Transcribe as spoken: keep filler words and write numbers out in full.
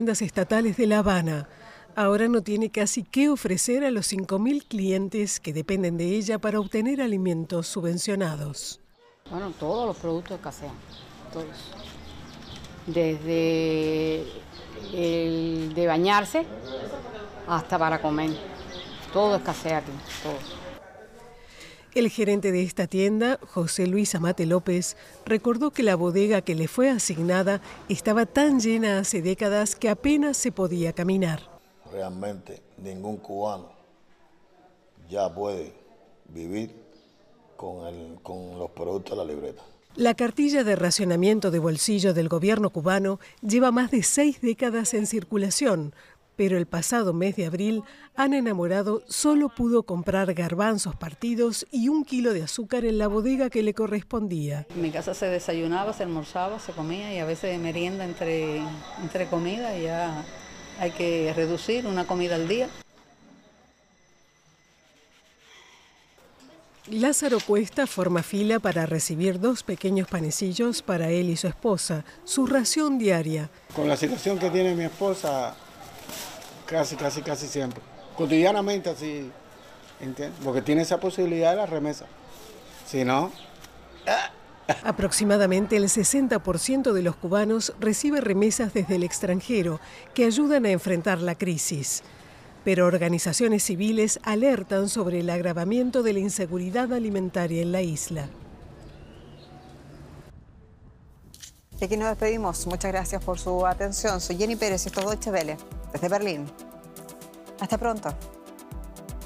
Tiendas estatales de La Habana. Ahora no tiene casi qué ofrecer a los cinco mil clientes que dependen de ella para obtener alimentos subvencionados. Bueno, todos los productos escasean, todos. Desde el de bañarse hasta para comer. Todo escasea aquí, todo. El gerente de esta tienda, José Luis Amate López, recordó que la bodega que le fue asignada estaba tan llena hace décadas que apenas se podía caminar. Realmente ningún cubano ya puede vivir con, el, con los productos de la libreta. La cartilla de racionamiento de bolsillo del gobierno cubano lleva más de seis décadas en circulación, pero el pasado mes de abril, Ana Enamorado solo pudo comprar garbanzos partidos y un kilo de azúcar en la bodega que le correspondía. En mi casa se desayunaba, se almorzaba, se comía y a veces merienda entre, entre comida y ya hay que reducir una comida al día. Lázaro Cuesta forma fila para recibir dos pequeños panecillos para él y su esposa, su ración diaria. Con la situación que tiene mi esposa, casi, casi, casi siempre. Cotidianamente así, ¿entiendes? Porque tiene esa posibilidad de la remesa. Si no... Aproximadamente el sesenta por ciento de los cubanos recibe remesas desde el extranjero que ayudan a enfrentar la crisis. Pero organizaciones civiles alertan sobre el agravamiento de la inseguridad alimentaria en la isla. Y aquí nos despedimos. Muchas gracias por su atención. Soy Jenny Pérez, esto es Deutsche Welle, desde Berlín. Hasta pronto.